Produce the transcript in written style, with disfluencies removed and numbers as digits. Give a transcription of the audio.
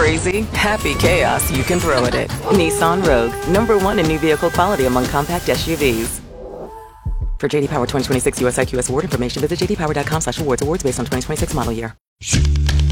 crazy? Happy chaos you can throw at it. Nissan Rogue, #1 in new vehicle quality among compact SUVs. For JD Power 2026 US IQS award information, visit jdpower.com/awards. Awards based on 2026 model year.